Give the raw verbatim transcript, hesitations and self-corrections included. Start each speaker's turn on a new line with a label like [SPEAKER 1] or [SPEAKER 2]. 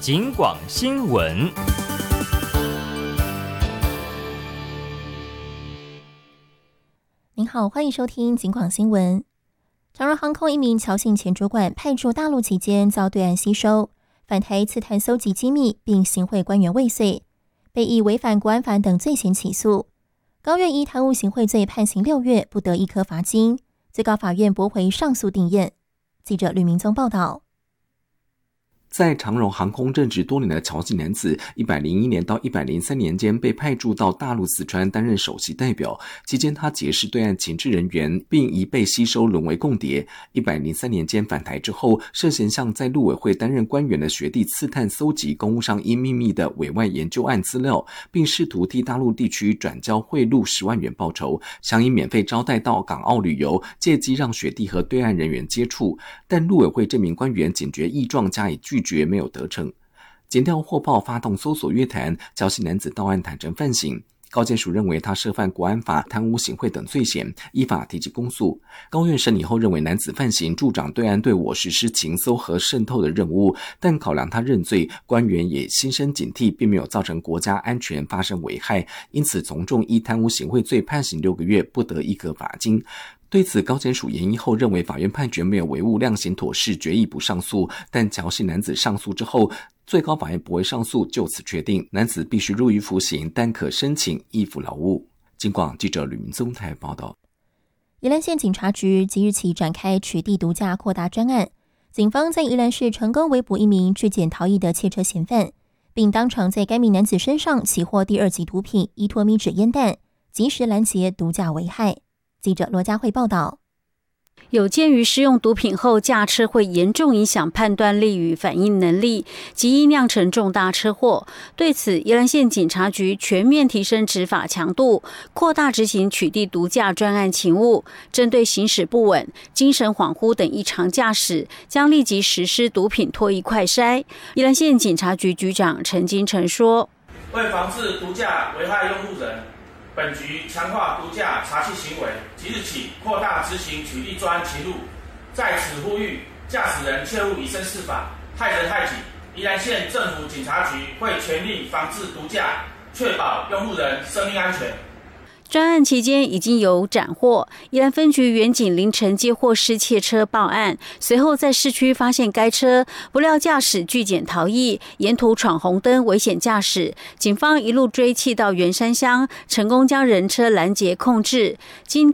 [SPEAKER 1] 警广新闻。
[SPEAKER 2] 您好，欢迎收听警广新闻。长荣航空一名侨姓前主管派驻大陆期间遭对岸吸收，返台刺探搜集机密，并行贿官员未遂，被以违反国安法等罪嫌起诉。高院依贪污行贿罪判刑六月，不得一颗罚金。最高法院驳回上诉定验。记者吕明宗报道。
[SPEAKER 3] 在长荣航空任职多年的侨籍男子，一百零一年到一百零三年间被派驻到大陆四川担任首席代表，期间他结识对岸情治人员，并已被吸收沦为共谍。一百零三年间返台之后，涉嫌向在陆委会担任官员的学弟刺探搜集公务上因秘密的委外研究案资料，并试图替大陆地区转交贿赂十万元报酬，想以免费招待到港澳旅游，借机让学弟和对岸人员接触。但陆委会这名官员警觉异状，加以拒绝，没有得逞。检调获报发动搜索约谈，侨系男子到案坦诚犯行。高检署认为他涉犯国安法、贪污行贿等罪嫌，依法提起公诉。高院审理后认为男子犯行助长对岸对我实施情搜和渗透的任务，但考量他认罪，官员也心生警惕，并没有造成国家安全发生危害，因此从重依贪污行贿罪判刑六个月，不得一颗罚金。对此，高检署研议后认为法院判决没有违误，量刑妥适，决议不上诉。但侨系男子上诉之后，最高法院驳回上诉，就此确定男子必须入狱服刑，但可申请易服劳务。警广记者吕明宗台报道。
[SPEAKER 2] 宜兰县警察局即日起展开取缔毒驾扩大专案，警方在宜兰市成功围捕一名质检逃逸的窃车嫌犯，并当场在该名男子身上起获第二级毒品伊托咪酯烟弹，及时拦截毒驾危害。记者罗佳慧报道。
[SPEAKER 4] 有鉴于施用毒品后驾车会严重影响判断力与反应能力，极易酿成重大车祸。对此，宜兰县警察局全面提升执法强度，扩大执行取缔毒驾专案勤务，针对行驶不稳、精神恍惚等异常驾驶，将立即实施毒品脱衣快筛。宜兰县警察局局长陈金城说：“
[SPEAKER 5] 为防治毒驾危害用路人，本局强化毒驾查缉行为，即日起扩大执行取缔专案勤务，在此呼吁驾驶人切勿以身试法，害人害己。宜兰县政府警察局会全力防治毒驾，确保用路人生命安全。”
[SPEAKER 4] 专案期间已经有斩获，宜兰分局员警凌晨接获失窃车报案，随后在市区发现该车，不料驾驶拒检逃逸，沿途闯红灯危险驾驶，警方一路追缉到员山乡，成功将人车拦截控制。经